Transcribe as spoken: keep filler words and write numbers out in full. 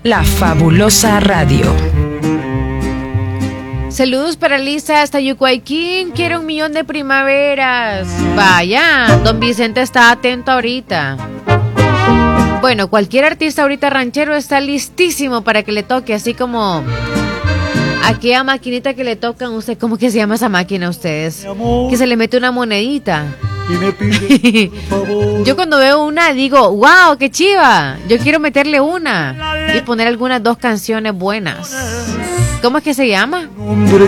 La Fabulosa Radio. Saludos para Lisa hasta Yucuayquín. Quiero un millón de primaveras. Vaya, don Vicente está atento ahorita. Bueno, cualquier artista ahorita ranchero está listísimo para que le toque, así como aquella maquinita que le tocan. ¿Usted cómo que se llama esa máquina a ustedes? Que se le mete una monedita. Y me pide, por favor. Yo cuando veo una digo, wow, qué chiva. Yo quiero meterle una y poner algunas dos canciones buenas. ¿Cómo es que se llama?